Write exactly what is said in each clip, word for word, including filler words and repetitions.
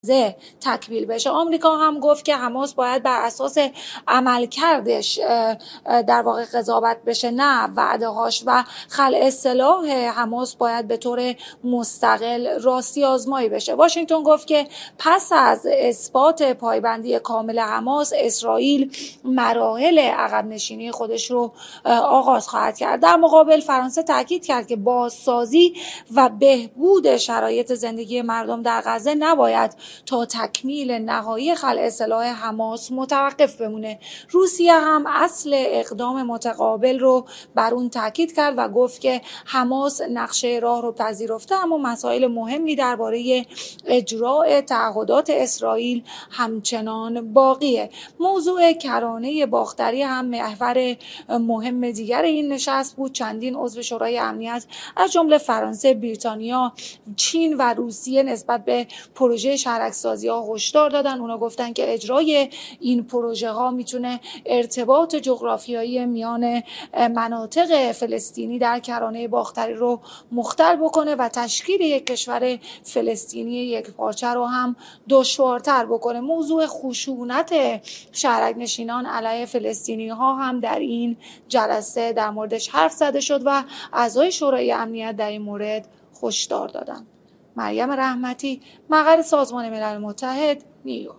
تکمیل بشه. آمریکا هم گفت که حماس باید بر اساس عملکردش در واقع قضاوت بشه، نه وعده هاش، و خلع سلاح حماس باید به طور مستقل راستی آزمایی بشه. واشنگتن گفت که پس از اثبات پایبندی کامل حماس، اسرائیل مراحل عقب نشینی خودش رو آغاز خواهد کرد. در مقابل فرانسه تاکید کرد که بازسازی و بهبود شرایط زندگی مردم در غزه نباید تا تکمیل نهایی خلع سلاح حماس متوقف بمونه. روسیه هم اصل اقدام متقابل رو بر اون تاکید کرد و گفت که حماس نقشه راه رو پذیرفته، اما مسائل مهمی درباره اجرای تعهدات اسرائیل همچنان باقیه. موضوع کرانه باختری هم محور مهم دیگر این نشست بود. چندین عضو شورای امنیت از جمله فرانسه، بریتانیا، چین و روسیه نسبت به پروژه شهرک سازی ها هشدار دادن. اونا گفتن که اجرای این پروژه ها میتونه ارتباط جغرافیایی میان مناطق فلسطینی در کرانه باختری رو مختل بکنه و تشکیل یک کشور فلسطینی یکپارچه رو هم دشوارتر بکنه. موضوع خشونت شهرک نشینان علیه فلسطینی ها هم در این جلسه در موردش حرف زده شد و اعضای شورای امنیت در این مورد هشدار دادند. مریم رحمتی، مقر سازمان ملل متحد، نیویورک.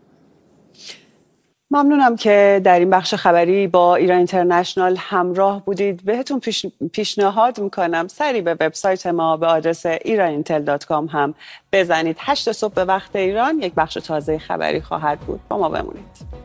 ممنونم که در این بخش خبری با ایران اینترنشنال همراه بودید. بهتون پیش... پیشنهاد میکنم سری به وبسایت ما به آدرس ایران اینتل دات کام هم بزنید. هشت صبح به وقت ایران یک بخش تازه خبری خواهد بود. با ما بمونید.